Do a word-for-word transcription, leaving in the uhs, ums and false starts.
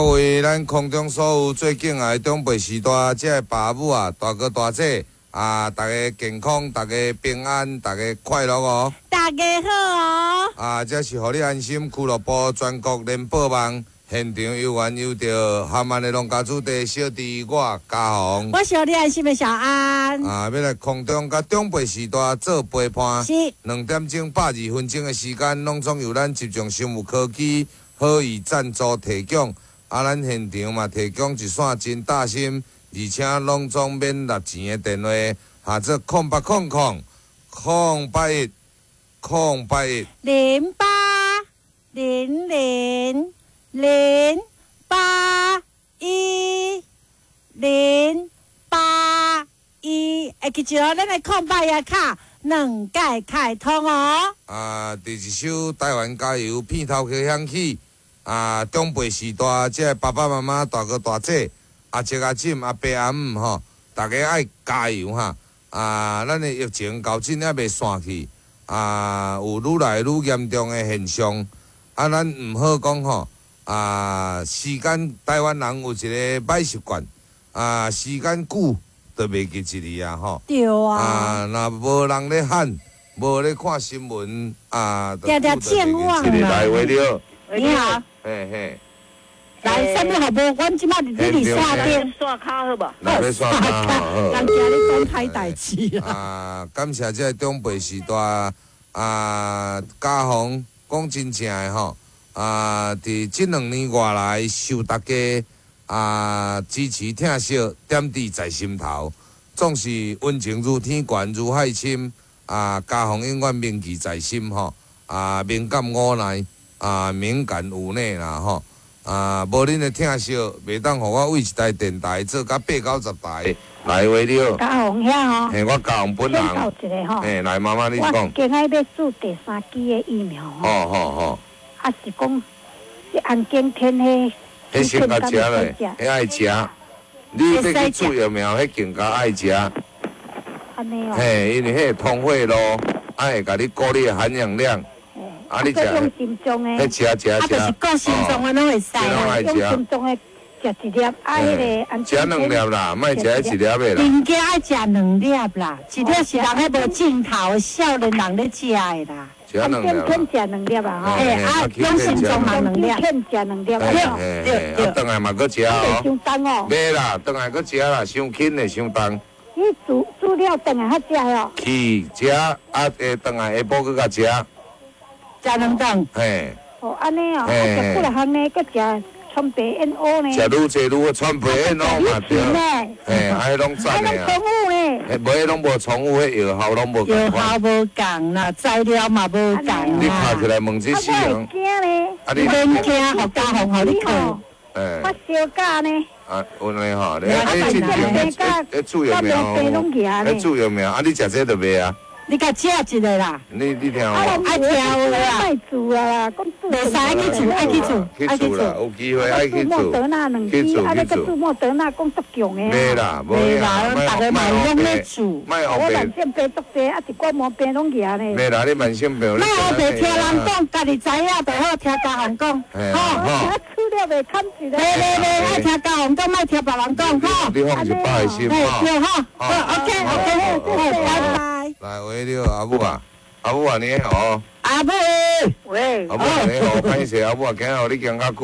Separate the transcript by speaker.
Speaker 1: 为咱空中所有最敬爱的长辈时代，这个爸母啊、大哥大姐啊，大家健康，大家平安，大家快乐哦！
Speaker 2: 大家好哦！
Speaker 1: 啊，这是互你安心俱乐部全国联播网现场有缘有着含万的农家主地小弟我嘉宏。
Speaker 2: 我是互你安心的小安。
Speaker 1: 啊，要来空中甲长辈时代做陪伴。
Speaker 2: 是。
Speaker 1: 两点钟百二分钟的时间，拢总由咱集中生物科技好意赞助提供。啊，咱现场嘛提供一线真大心，而且拢总免纳钱的电话，下做空八空空空八一空八一
Speaker 2: 零八零零零八一零八一，会记住咱的空白页卡两解开通哦。
Speaker 1: 啊，第一首台湾加油片头曲响起。啊，长辈时代，即个爸爸妈妈、大哥大姐、阿叔阿婶、阿伯阿姆吼，大家爱加油哈！啊，咱的疫情到今还袂散去，啊，有愈来愈严重的现象，啊，咱毋好讲吼，啊，时间台湾人有一个歹习惯，啊，时间久就袂记一字啊吼。
Speaker 2: 对啊。
Speaker 1: 啊，若无人咧喊，无咧看新闻，啊，
Speaker 2: 定定健忘
Speaker 1: 啦。来话了。
Speaker 2: 你好。
Speaker 1: 嘿嘿，
Speaker 2: 来，啥物好无？阮即摆伫你刷电
Speaker 3: 刷卡好无？
Speaker 1: 来要刷卡好。
Speaker 2: 人惊你讲歹代志
Speaker 1: 啊！啊，感谢这个长辈时代啊，嘉宏讲真正的吼啊，伫即两年外来受大家啊支持疼惜，点滴在心头，总是温情如天悬如海深啊！嘉宏永远铭记在心吼啊，敏感无奈。啊，敏感有内啦吼，啊，无恁的疼惜，袂当互我为一台电台做甲八九十台来话了。
Speaker 3: 嘉宏遐吼，
Speaker 1: 嘿，我嘉宏本人。
Speaker 3: 先到一个吼。
Speaker 1: 嘿，来妈妈你讲。
Speaker 3: 我今仔要注第三支的疫苗吼。
Speaker 1: 好好好。
Speaker 3: 啊是讲，这安景天迄。
Speaker 1: 迄先甲食咧，迄爱食。你要去注疫苗，迄更加爱食。
Speaker 3: 安尼哦。
Speaker 1: 嘿，因为迄通血路，啊会甲你鼓励含氧量。啊！你食，迄食食食，
Speaker 2: 啊，就是顾心脏的拢会使
Speaker 1: 啦。
Speaker 3: 用心脏的食一粒，啊，迄个安
Speaker 1: 食两粒啦，莫食一粒的啦。
Speaker 2: 应该爱食两粒啦，一粒是人迄无镜头，少年人咧食的啦。
Speaker 1: 食两粒。
Speaker 3: 片片食两粒啊，吼。
Speaker 2: 嘿，啊，用心脏嘛两粒。
Speaker 3: 片食两粒。
Speaker 1: 对对对。啊，转来嘛搁食哦。
Speaker 3: 伤重哦。
Speaker 1: 袂啦，转来搁食啦，伤轻的伤重。
Speaker 3: 你煮煮了转来较食哦。
Speaker 1: 去食，啊，诶，转来下晡搁甲食。
Speaker 2: 食两顿。
Speaker 1: 嘿。
Speaker 3: 哦，安尼哦，啊，食几来项呢？搁食川贝燕窝呢？
Speaker 1: 食愈济愈好，川贝燕窝嘛对。嘿，啊，迄拢赞的啊。
Speaker 3: 宠物呢？
Speaker 1: 嘿，无迄拢无宠物，迄药效拢无共。
Speaker 2: 药效无共啦，材料嘛无共。
Speaker 1: 你拍起来问这四样。
Speaker 3: 啊，
Speaker 1: 你
Speaker 2: 免惊，互嘉宏互你看。
Speaker 3: 诶。发烧假呢？
Speaker 1: 啊，有呢吼，你啊，你真正诶注疫苗，诶注疫苗，啊，你食这就袂啊？
Speaker 2: 你甲食一个啦。
Speaker 1: 你你听
Speaker 3: 我。
Speaker 2: 爱挑啦。
Speaker 3: 爱煮啊，讲煮。
Speaker 2: 袂使爱去煮，爱去煮，
Speaker 1: 爱去煮啦，有机会爱去煮。
Speaker 3: 莫德纳两支，啊，你个煮莫德纳讲足强诶。
Speaker 1: 袂啦，
Speaker 2: 袂啦，大家嘛拢咧煮。
Speaker 3: 我慢性病足济，啊，一寡毛病拢举咧。
Speaker 1: 袂啦，你慢性病。
Speaker 2: 莫后白听人讲，家己知影就好，听嘉宏讲。
Speaker 1: 好好。
Speaker 3: 煮了袂堪一个。
Speaker 2: 袂袂袂，爱听嘉宏讲，莫听别人讲，吼。
Speaker 1: 你放一百心吼。
Speaker 2: 对吼，好 ，OK OK，拜拜。
Speaker 1: 来，喂了，阿母啊，阿母啊，你好。
Speaker 2: 阿母。
Speaker 3: 喂。
Speaker 1: 阿母你好，歹势，阿母啊，今日互你行较久。